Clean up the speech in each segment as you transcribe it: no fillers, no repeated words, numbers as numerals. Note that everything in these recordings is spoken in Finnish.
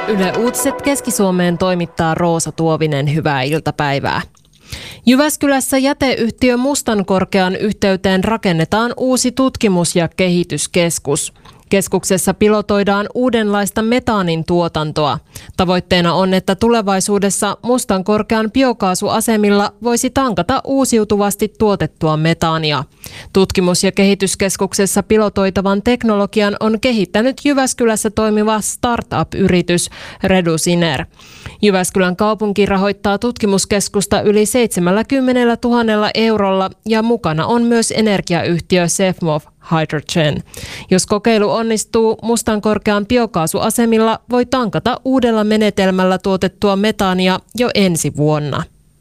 Yle Uutiset Keski-Suomeen toimittaa Roosa Tuovinen. Hyvää iltapäivää. Jyväskylässä jäteyhtiö Mustankorkean yhteyteen rakennetaan uusi tutkimus- ja kehityskeskus. Keskuksessa pilotoidaan uudenlaista metaanin tuotantoa. Tavoitteena on, että tulevaisuudessa Mustankorkean biokaasuasemilla voisi tankata uusiutuvasti tuotettua metaania. Tutkimus- ja kehityskeskuksessa pilotoitavan teknologian on kehittänyt Jyväskylässä toimiva startup-yritys Redusiner. Jyväskylän kaupunki rahoittaa tutkimuskeskusta yli 70 000 eurolla ja mukana on myös energiayhtiö Sefmov Hydrogen. Jos kokeilu onnistuu, Mustankorkean biokaasuasemilla voi tankata uudella menetelmällä tuotettua metaania jo ensi vuonna.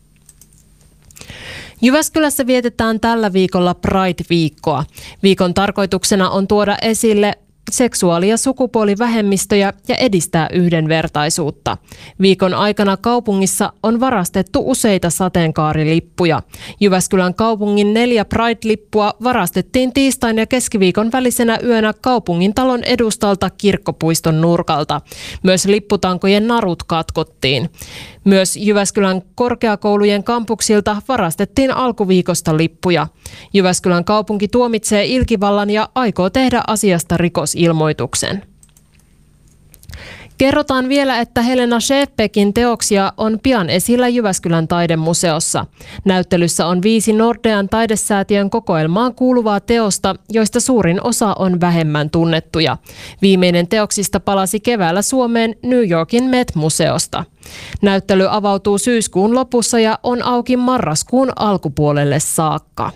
Jyväskylässä vietetään tällä viikolla Pride-viikkoa. Viikon tarkoituksena on tuoda esille seksuaali- ja sukupuolivähemmistöjä ja edistää yhdenvertaisuutta. Viikon aikana kaupungissa on varastettu useita sateenkaarilippuja. Jyväskylän kaupungin 4 Pride-lippua varastettiin tiistain ja keskiviikon välisenä yönä kaupungin talon edustalta Kirkkopuiston nurkalta. Myös lipputankojen narut katkottiin. Myös Jyväskylän korkeakoulujen kampuksilta varastettiin alkuviikosta lippuja. Jyväskylän kaupunki tuomitsee ilkivallan ja aikoo tehdä asiasta rikosilmoituksen. Kerrotaan vielä, että Helena Schäfbeckin teoksia on pian esillä Jyväskylän taidemuseossa. Näyttelyssä on 5 Nordean taidesäätiön kokoelmaan kuuluvaa teosta, joista suurin osa on vähemmän tunnettuja. Viimeinen teoksista palasi keväällä Suomeen New Yorkin Met-museosta. Näyttely avautuu syyskuun lopussa ja on auki marraskuun alkupuolelle saakka.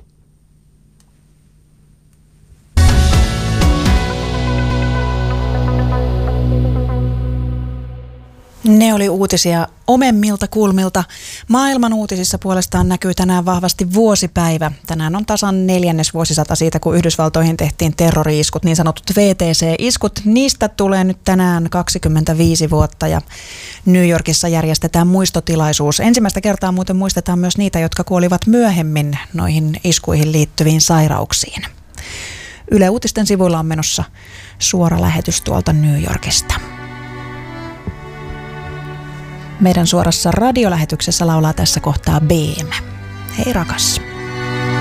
Ne oli uutisia omemmilta kulmilta. Maailman uutisissa puolestaan näkyy tänään vahvasti vuosipäivä. Tänään on tasan 4. vuosisata siitä, kun Yhdysvaltoihin tehtiin terrori-iskut, niin sanotut VTC-iskut. Niistä tulee nyt tänään 25 vuotta ja New Yorkissa järjestetään muistotilaisuus. Ensimmäistä kertaa muuten muistetaan myös niitä, jotka kuolivat myöhemmin noihin iskuihin liittyviin sairauksiin. Yle Uutisten sivuilla on menossa suora lähetys tuolta New Yorkista. Meidän suorassa radiolähetyksessä laulaa tässä kohtaa BM. Hei rakas.